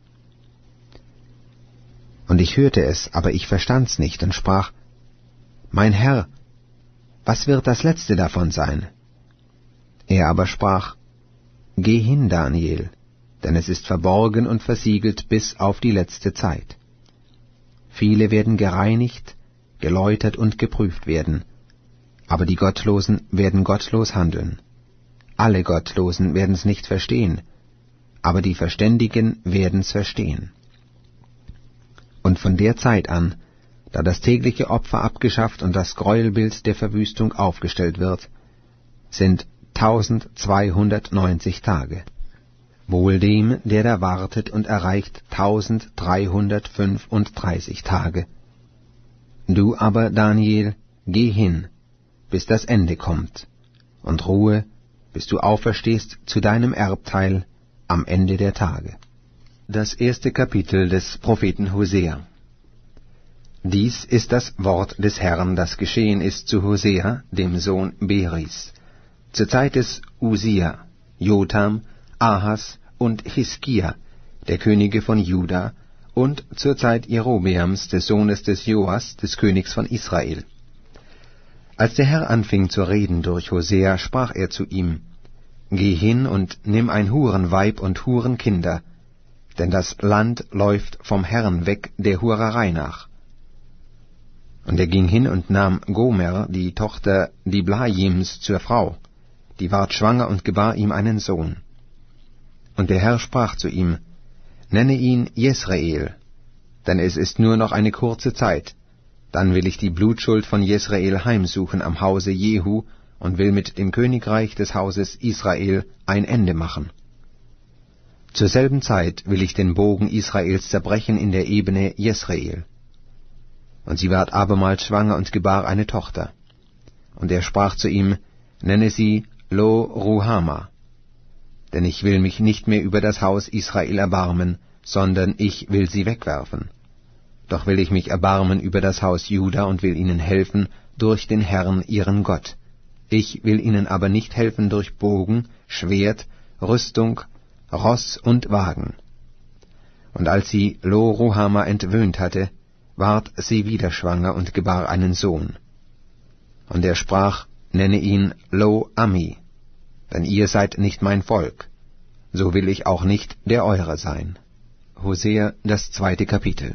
Und ich hörte es, aber ich verstand's nicht und sprach: Mein Herr, was wird das Letzte davon sein? Er aber sprach: Geh hin, Daniel, denn es ist verborgen und versiegelt bis auf die letzte Zeit. Viele werden gereinigt, geläutert und geprüft werden, aber die Gottlosen werden gottlos handeln. Alle Gottlosen werden's nicht verstehen, aber die Verständigen werden's verstehen. Und von der Zeit an, da das tägliche Opfer abgeschafft und das Gräuelbild der Verwüstung aufgestellt wird, sind tausendzweihundertneunzig Tage. Wohl dem, der da wartet und erreicht tausenddreihundertfünfunddreißig Tage. Du aber, Daniel, geh hin, bis das Ende kommt, und ruhe, bis du auferstehst zu deinem Erbteil am Ende der Tage. Das erste Kapitel des Propheten Hosea. Dies ist das Wort des Herrn, das geschehen ist zu Hosea, dem Sohn Beris, zur Zeit des Usia, Jotham, Ahas und Hiskia, der Könige von Juda, und zur Zeit Jerobeams, des Sohnes des Joas, des Königs von Israel. Als der Herr anfing zu reden durch Hosea, sprach er zu ihm: Geh hin und nimm ein Hurenweib und Hurenkinder, denn das Land läuft vom Herrn weg der Hurerei nach. Und er ging hin und nahm Gomer, die Tochter Diblaims, zur Frau, die ward schwanger und gebar ihm einen Sohn. Und der Herr sprach zu ihm: Nenne ihn Jesrael, denn es ist nur noch eine kurze Zeit, dann will ich die Blutschuld von Jesrael heimsuchen am Hause Jehu und will mit dem Königreich des Hauses Israel ein Ende machen. Zur selben Zeit will ich den Bogen Israels zerbrechen in der Ebene Jesrael. Und sie ward abermals schwanger und gebar eine Tochter. Und er sprach zu ihm: Nenne sie Lo-Ruhama, denn ich will mich nicht mehr über das Haus Israel erbarmen, sondern ich will sie wegwerfen. Doch will ich mich erbarmen über das Haus Juda und will ihnen helfen durch den Herrn ihren Gott. Ich will ihnen aber nicht helfen durch Bogen, Schwert, Rüstung, Ross und Wagen. Und als sie Lo-Ruhama entwöhnt hatte, ward sie wieder schwanger und gebar einen Sohn. Und er sprach: Nenne ihn Lo-Ami, denn ihr seid nicht mein Volk, so will ich auch nicht der eure sein. Hosea, das zweite Kapitel.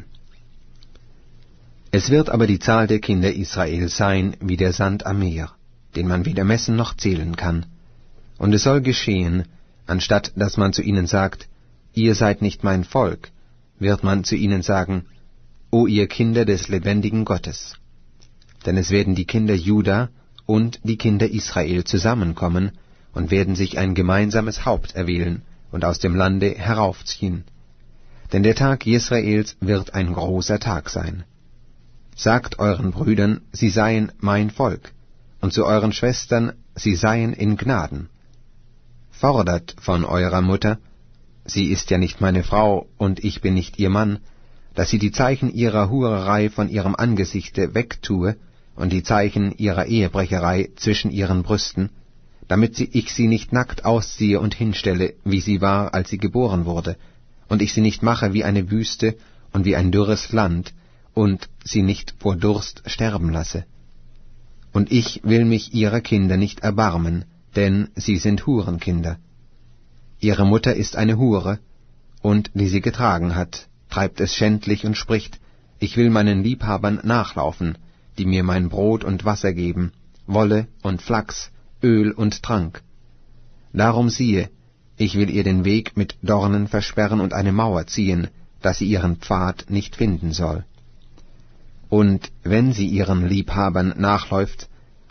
Es wird aber die Zahl der Kinder Israel sein wie der Sand am Meer, den man weder messen noch zählen kann. Und es soll geschehen, anstatt dass man zu ihnen sagt: Ihr seid nicht mein Volk, wird man zu ihnen sagen: O ihr Kinder des lebendigen Gottes. Denn es werden die Kinder Juda und die Kinder Israel zusammenkommen und werden sich ein gemeinsames Haupt erwählen und aus dem Lande heraufziehen. Denn der Tag Jesraels wird ein großer Tag sein. Sagt euren Brüdern, sie seien mein Volk, und zu euren Schwestern, sie seien in Gnaden. Fordert von eurer Mutter, sie ist ja nicht meine Frau, und ich bin nicht ihr Mann, dass sie die Zeichen ihrer Hurerei von ihrem Angesichte wegtue und die Zeichen ihrer Ehebrecherei zwischen ihren Brüsten, damit sie, ich sie nicht nackt ausziehe und hinstelle, wie sie war, als sie geboren wurde, und ich sie nicht mache wie eine Wüste und wie ein dürres Land, und sie nicht vor Durst sterben lasse. Und ich will mich ihrer Kinder nicht erbarmen, denn sie sind Hurenkinder. Ihre Mutter ist eine Hure, und die sie getragen hat, treibt es schändlich und spricht: Ich will meinen Liebhabern nachlaufen, die mir mein Brot und Wasser geben, Wolle und Flachs, Öl und Trank. Darum siehe, ich will ihr den Weg mit Dornen versperren und eine Mauer ziehen, dass sie ihren Pfad nicht finden soll. Und wenn sie ihren Liebhabern nachläuft,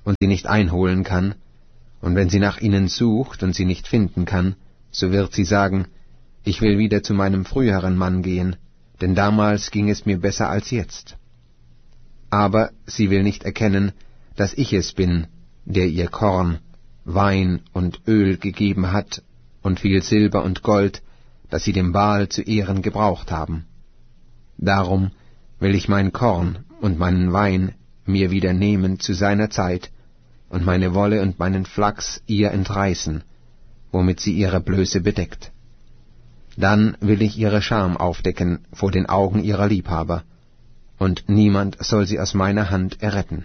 und sie nicht einholen kann, und wenn sie nach ihnen sucht und sie nicht finden kann, so wird sie sagen, ich will wieder zu meinem früheren Mann gehen, denn damals ging es mir besser als jetzt. Aber sie will nicht erkennen, dass ich es bin, der ihr Korn, Wein und Öl gegeben hat und viel Silber und Gold, das sie dem Baal zu Ehren gebraucht haben. Darum will ich mein Korn und meinen Wein mir wieder nehmen zu seiner Zeit und meine Wolle und meinen Flachs ihr entreißen, womit sie ihre Blöße bedeckt. Dann will ich ihre Scham aufdecken vor den Augen ihrer Liebhaber, und niemand soll sie aus meiner Hand erretten.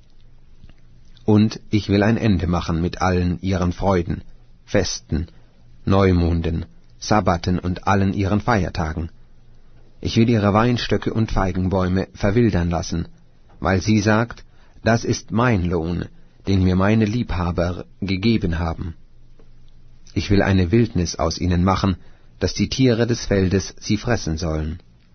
Und ich will ein Ende machen mit allen ihren Freuden, Festen, Neumonden, Sabbaten und allen ihren Feiertagen. Ich will ihre Weinstöcke und Feigenbäume verwildern lassen, weil sie sagt, das ist mein Lohn, den mir meine Liebhaber gegeben haben. Ich will eine Wildnis aus ihnen machen, dass die Tiere des Feldes sie fressen sollen.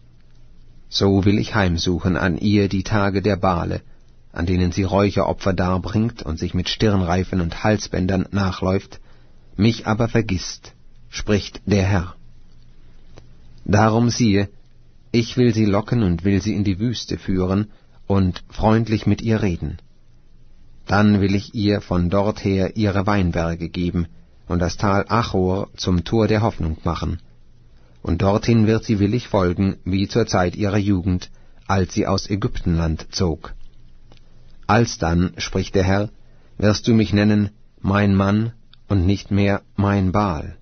So will ich heimsuchen an ihr die Tage der Bale, an denen sie Räucheropfer darbringt und sich mit Stirnreifen und Halsbändern nachläuft, mich aber vergisst, spricht der Herr. Darum siehe, ich will sie locken und will sie in die Wüste führen und freundlich mit ihr reden. Dann will ich ihr von dort her ihre Weinberge geben und das Tal Achor zum Tor der Hoffnung machen. Und dorthin wird sie willig folgen, wie zur Zeit ihrer Jugend, als sie aus Ägyptenland zog. Alsdann, spricht der Herr, wirst du mich nennen, mein Mann, und nicht mehr mein Baal.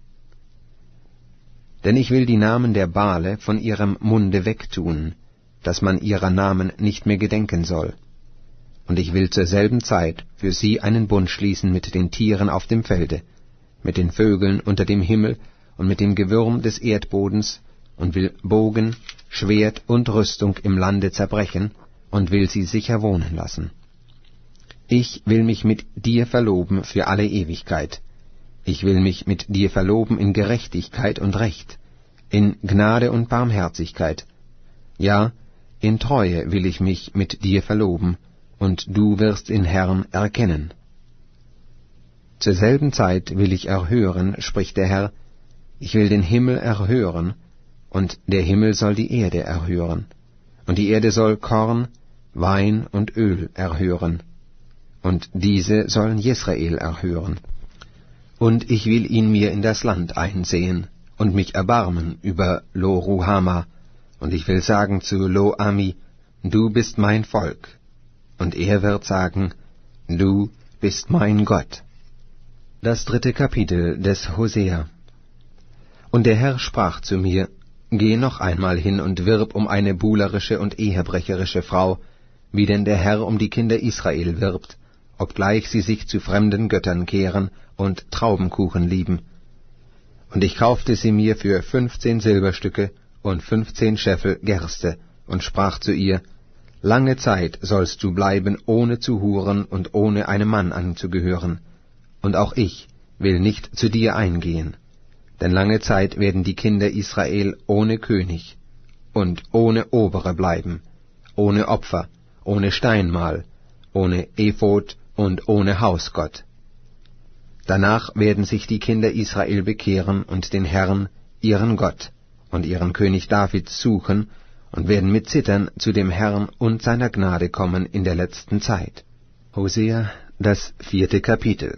Denn ich will die Namen der Bale von ihrem Munde wegtun, dass man ihrer Namen nicht mehr gedenken soll. Und ich will zur selben Zeit für sie einen Bund schließen mit den Tieren auf dem Felde, mit den Vögeln unter dem Himmel und mit dem Gewürm des Erdbodens, und will Bogen, Schwert und Rüstung im Lande zerbrechen, und will sie sicher wohnen lassen. Ich will mich mit dir verloben für alle Ewigkeit. Ich will mich mit dir verloben in Gerechtigkeit und Recht, in Gnade und Barmherzigkeit. Ja, in Treue will ich mich mit dir verloben, und du wirst den Herrn erkennen. Zur selben Zeit will ich erhören, spricht der Herr, ich will den Himmel erhören, und der Himmel soll die Erde erhören, und die Erde soll Korn, Wein und Öl erhören, und diese sollen Jesrael erhören. Und ich will ihn mir in das Land einsehen, und mich erbarmen über Lo-Ruhama, und ich will sagen zu Lo-Ami, du bist mein Volk, und er wird sagen, du bist mein Gott. Das dritte Kapitel des Hosea. Und der Herr sprach zu mir, geh noch einmal hin und wirb um eine buhlerische und ehebrecherische Frau, wie denn der Herr um die Kinder Israel wirbt, obgleich sie sich zu fremden Göttern kehren und Traubenkuchen lieben. Und ich kaufte sie mir für fünfzehn Silberstücke und fünfzehn Scheffel Gerste, und sprach zu ihr, lange Zeit sollst du bleiben, ohne zu huren und ohne einem Mann anzugehören, und auch ich will nicht zu dir eingehen. Denn lange Zeit werden die Kinder Israel ohne König und ohne Obere bleiben, ohne Opfer, ohne Steinmal, ohne Ephod und ohne Hausgott. Danach werden sich die Kinder Israel bekehren und den Herrn, ihren Gott, und ihren König David suchen und werden mit Zittern zu dem Herrn und seiner Gnade kommen in der letzten Zeit. Hosea, das vierte Kapitel.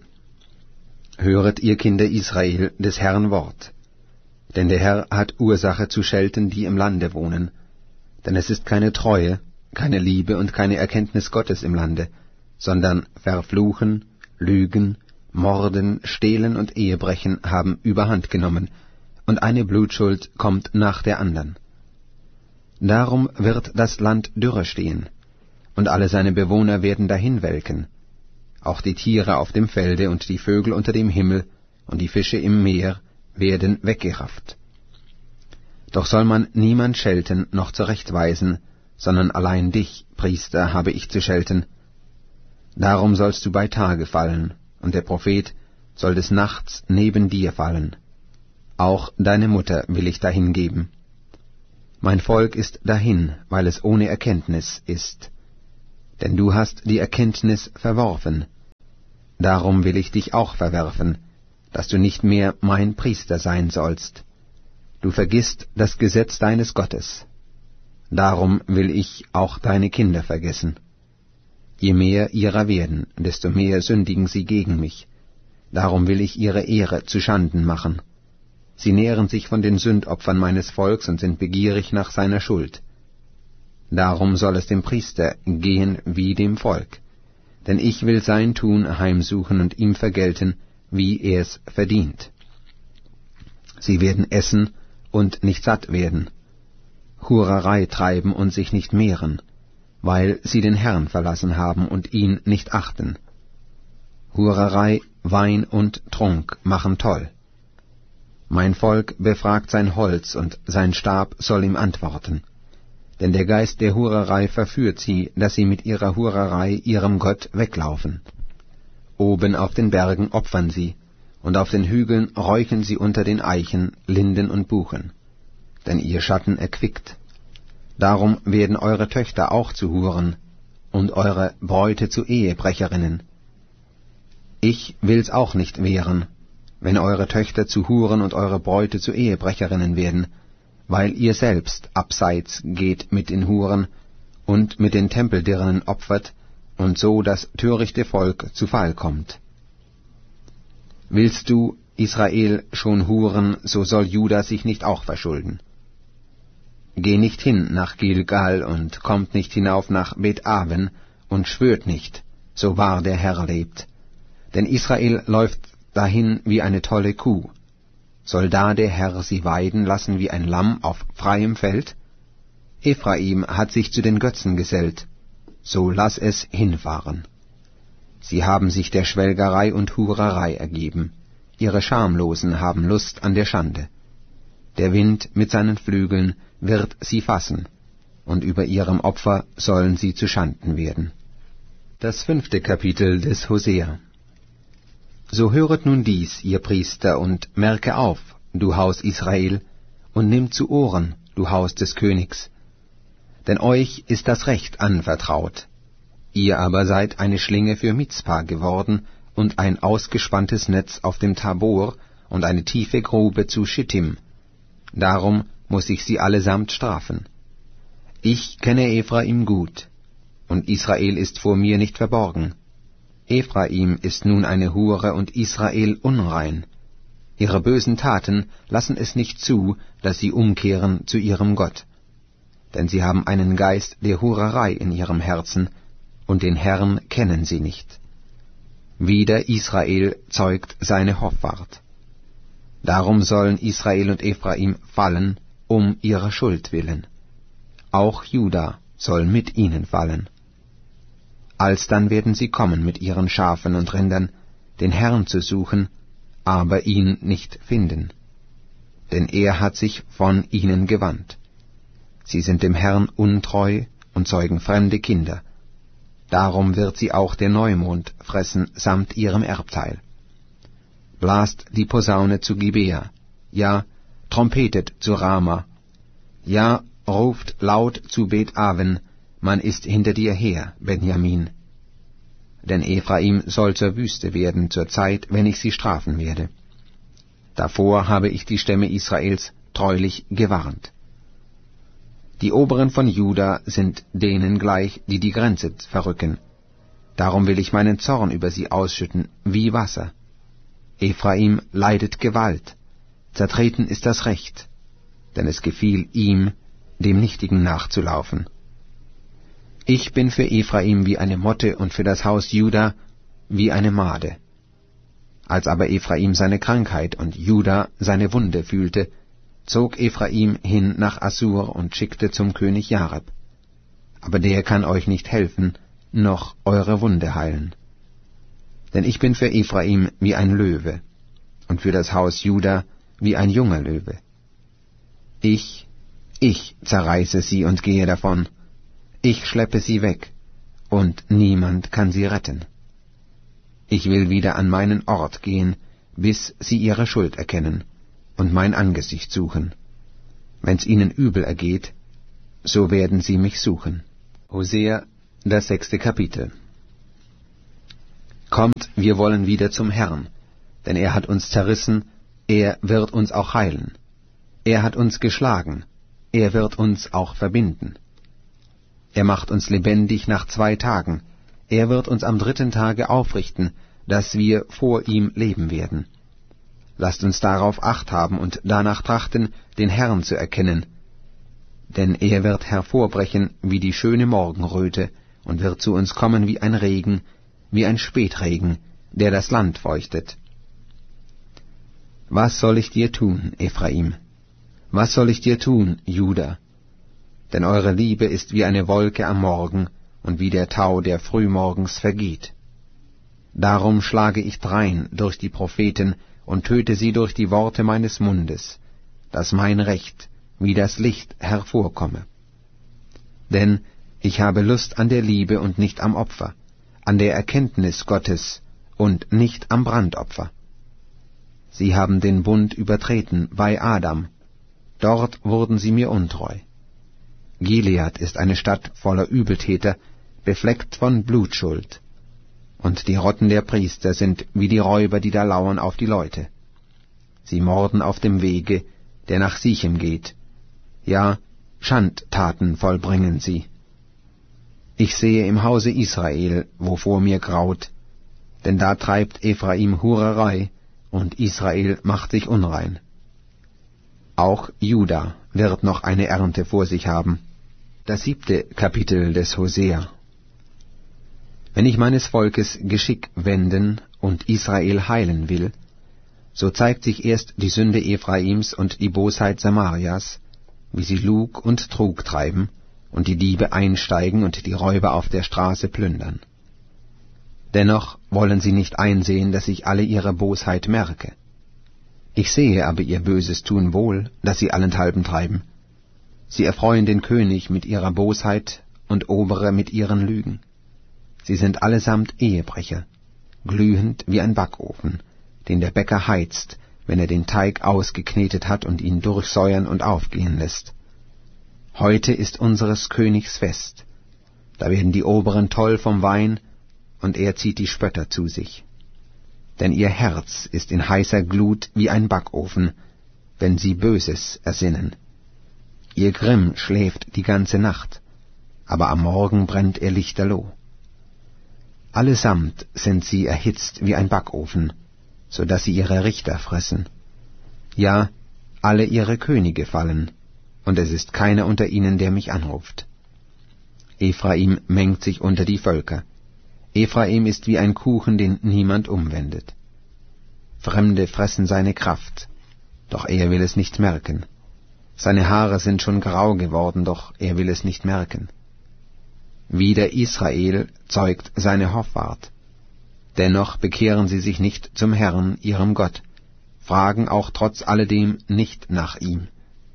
Höret, ihr Kinder Israel, des Herrn Wort. Denn der Herr hat Ursache zu schelten, die im Lande wohnen. Denn es ist keine Treue, keine Liebe und keine Erkenntnis Gottes im Lande, sondern Verfluchen, Lügen, Morden, Stehlen und Ehebrechen haben Überhand genommen, und eine Blutschuld kommt nach der andern. Darum wird das Land dürre stehen, und alle seine Bewohner werden dahinwelken, auch die Tiere auf dem Felde und die Vögel unter dem Himmel und die Fische im Meer werden weggerafft. Doch soll man niemand schelten noch zurechtweisen, sondern allein dich, Priester, habe ich zu schelten. Darum sollst du bei Tage fallen, und der Prophet soll des Nachts neben dir fallen. Auch deine Mutter will ich dahingeben. Mein Volk ist dahin, weil es ohne Erkenntnis ist. Denn du hast die Erkenntnis verworfen, darum will ich dich auch verwerfen, dass du nicht mehr mein Priester sein sollst. Du vergisst das Gesetz deines Gottes. Darum will ich auch deine Kinder vergessen. Je mehr ihrer werden, desto mehr sündigen sie gegen mich. Darum will ich ihre Ehre zu Schanden machen. Sie nähren sich von den Sündopfern meines Volks und sind begierig nach seiner Schuld. Darum soll es dem Priester gehen wie dem Volk, denn ich will sein Tun heimsuchen und ihm vergelten, wie er es verdient. Sie werden essen und nicht satt werden, Hurerei treiben und sich nicht mehren, weil sie den Herrn verlassen haben und ihn nicht achten. Hurerei, Wein und Trunk machen toll. Mein Volk befragt sein Holz, und sein Stab soll ihm antworten. Denn der Geist der Hurerei verführt sie, dass sie mit ihrer Hurerei ihrem Gott weglaufen. Oben auf den Bergen opfern sie, und auf den Hügeln räucheln sie unter den Eichen, Linden und Buchen. Denn ihr Schatten erquickt. Darum werden eure Töchter auch zu Huren, und eure Bräute zu Ehebrecherinnen. Ich will's auch nicht wehren, wenn eure Töchter zu Huren und eure Bräute zu Ehebrecherinnen werden, weil ihr selbst abseits geht mit den Huren und mit den Tempeldirnen opfert und so das törichte Volk zu Fall kommt. Willst du, Israel, schon huren, so soll Juda sich nicht auch verschulden. Geh nicht hin nach Gilgal und kommt nicht hinauf nach Bet-Aven und schwört nicht, so wahr der Herr lebt. Denn Israel läuft dahin wie eine tolle Kuh. Soll da der Herr sie weiden lassen wie ein Lamm auf freiem Feld? Ephraim hat sich zu den Götzen gesellt, so lass es hinfahren. Sie haben sich der Schwelgerei und Hurerei ergeben, ihre Schamlosen haben Lust an der Schande. Der Wind mit seinen Flügeln wird sie fassen, und über ihrem Opfer sollen sie zu Schanden werden. Das fünfte Kapitel des Hosea. So höret nun dies, ihr Priester, und merke auf, du Haus Israel, und nimm zu Ohren, du Haus des Königs. Denn euch ist das Recht anvertraut. Ihr aber seid eine Schlinge für Mizpa geworden und ein ausgespanntes Netz auf dem Tabor und eine tiefe Grube zu Schittim. Darum muß ich sie allesamt strafen. Ich kenne Ephraim gut, und Israel ist vor mir nicht verborgen. Ephraim ist nun eine Hure und Israel unrein. Ihre bösen Taten lassen es nicht zu, dass sie umkehren zu ihrem Gott. Denn sie haben einen Geist der Hurerei in ihrem Herzen, und den Herrn kennen sie nicht. Wider Israel zeugt seine Hoffart. Darum sollen Israel und Ephraim fallen, um ihrer Schuld willen. Auch Juda soll mit ihnen fallen. Alsdann werden sie kommen mit ihren Schafen und Rindern, den Herrn zu suchen, aber ihn nicht finden. Denn er hat sich von ihnen gewandt. Sie sind dem Herrn untreu und zeugen fremde Kinder. Darum wird sie auch der Neumond fressen samt ihrem Erbteil. Blast die Posaune zu Gibea, ja, trompetet zu Rama, ja, ruft laut zu Bet-Aven, man ist hinter dir her, Benjamin. Denn Ephraim soll zur Wüste werden zur Zeit, wenn ich sie strafen werde. Davor habe ich die Stämme Israels treulich gewarnt. Die Oberen von Juda sind denen gleich, die die Grenze verrücken. Darum will ich meinen Zorn über sie ausschütten, wie Wasser. Ephraim leidet Gewalt, zertreten ist das Recht, denn es gefiel ihm, dem Nichtigen nachzulaufen. Ich bin für Ephraim wie eine Motte und für das Haus Juda wie eine Made. Als aber Ephraim seine Krankheit und Juda seine Wunde fühlte, zog Ephraim hin nach Assur und schickte zum König Jareb. Aber der kann euch nicht helfen, noch eure Wunde heilen. Denn ich bin für Ephraim wie ein Löwe und für das Haus Juda wie ein junger Löwe. Ich, ich zerreiße sie und gehe davon. Ich schleppe sie weg, und niemand kann sie retten. Ich will wieder an meinen Ort gehen, bis sie ihre Schuld erkennen und mein Angesicht suchen. Wenn's ihnen übel ergeht, so werden sie mich suchen. Hosea, das sechste Kapitel. Kommt, wir wollen wieder zum Herrn, denn er hat uns zerrissen, er wird uns auch heilen. Er hat uns geschlagen, er wird uns auch verbinden. Er macht uns lebendig nach zwei Tagen, er wird uns am dritten Tage aufrichten, dass wir vor ihm leben werden. Lasst uns darauf Acht haben und danach trachten, den Herrn zu erkennen. Denn er wird hervorbrechen wie die schöne Morgenröte und wird zu uns kommen wie ein Regen, wie ein Spätregen, der das Land feuchtet. Was soll ich dir tun, Ephraim? Was soll ich dir tun, Juda? Denn eure Liebe ist wie eine Wolke am Morgen und wie der Tau, der frühmorgens vergeht. Darum schlage ich drein durch die Propheten und töte sie durch die Worte meines Mundes, dass mein Recht wie das Licht hervorkomme. Denn ich habe Lust an der Liebe und nicht am Opfer, an der Erkenntnis Gottes und nicht am Brandopfer. Sie haben den Bund übertreten bei Adam, dort wurden sie mir untreu. Gilead ist eine Stadt voller Übeltäter, befleckt von Blutschuld. Und die Rotten der Priester sind wie die Räuber, die da lauern auf die Leute. Sie morden auf dem Wege, der nach Sichem geht. Ja, Schandtaten vollbringen sie. Ich sehe im Hause Israel, wo vor mir graut, denn da treibt Ephraim Hurerei, und Israel macht sich unrein. Auch Juda wird noch eine Ernte vor sich haben. Das siebte Kapitel des Hosea. Wenn ich meines Volkes Geschick wenden und Israel heilen will, so zeigt sich erst die Sünde Ephraims und die Bosheit Samarias, wie sie Lug und Trug treiben und die Diebe einsteigen und die Räuber auf der Straße plündern. Dennoch wollen sie nicht einsehen, dass ich alle ihre Bosheit merke. Ich sehe aber ihr böses Tun wohl, das sie allenthalben treiben. Sie erfreuen den König mit ihrer Bosheit und Obere mit ihren Lügen. Sie sind allesamt Ehebrecher, glühend wie ein Backofen, den der Bäcker heizt, wenn er den Teig ausgeknetet hat und ihn durchsäuern und aufgehen lässt. Heute ist unseres Königs Fest. Da werden die Oberen toll vom Wein, und er zieht die Spötter zu sich. Denn ihr Herz ist in heißer Glut wie ein Backofen, wenn sie Böses ersinnen. Ihr Grimm schläft die ganze Nacht, aber am Morgen brennt er lichterloh. Allesamt sind sie erhitzt wie ein Backofen, so dass sie ihre Richter fressen. Ja, alle ihre Könige fallen, und es ist keiner unter ihnen, der mich anruft. Ephraim mengt sich unter die Völker. Ephraim ist wie ein Kuchen, den niemand umwendet. Fremde fressen seine Kraft, doch er will es nicht merken. Seine Haare sind schon grau geworden, doch er will es nicht merken. Wider Israel zeugt seine Hoffart. Dennoch bekehren sie sich nicht zum Herrn, ihrem Gott, fragen auch trotz alledem nicht nach ihm.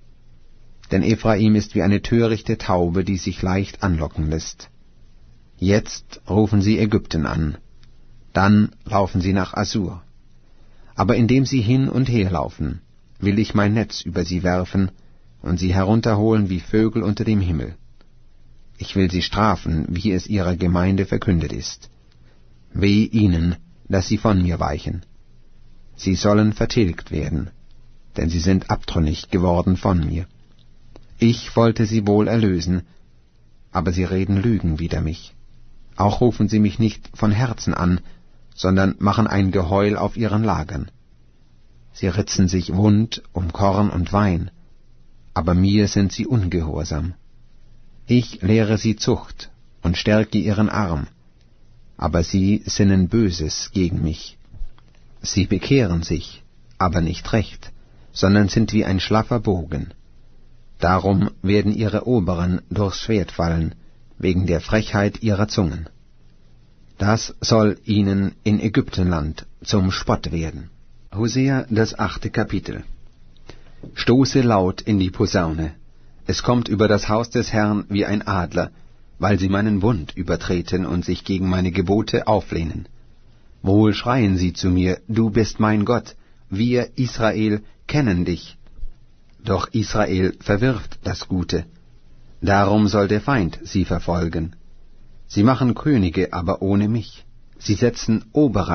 Denn Ephraim ist wie eine törichte Taube, die sich leicht anlocken lässt. Jetzt rufen sie Ägypten an, dann laufen sie nach Assur. Aber indem sie hin und her laufen, will ich mein Netz über sie werfen und sie herunterholen wie Vögel unter dem Himmel. Ich will sie strafen, wie es ihrer Gemeinde verkündet ist. Weh ihnen, dass sie von mir weichen. Sie sollen vertilgt werden, denn sie sind abtrünnig geworden von mir. Ich wollte sie wohl erlösen, aber sie reden Lügen wider mich. Auch rufen sie mich nicht von Herzen an, sondern machen ein Geheul auf ihren Lagern. Sie ritzen sich wund um Korn und Wein, aber mir sind sie ungehorsam. Ich lehre sie Zucht und stärke ihren Arm, aber sie sinnen Böses gegen mich. Sie bekehren sich, aber nicht recht, sondern sind wie ein schlaffer Bogen. Darum werden ihre Oberen durchs Schwert fallen, wegen der Frechheit ihrer Zungen. Das soll ihnen in Ägyptenland zum Spott werden. Hosea, das achte Kapitel. Stoße laut in die Posaune. Es kommt über das Haus des Herrn wie ein Adler, weil sie meinen Bund übertreten und sich gegen meine Gebote auflehnen. Wohl schreien sie zu mir, du bist mein Gott, wir, Israel, kennen dich. Doch Israel verwirft das Gute. Darum soll der Feind sie verfolgen. Sie machen Könige, aber ohne mich. Sie setzen obere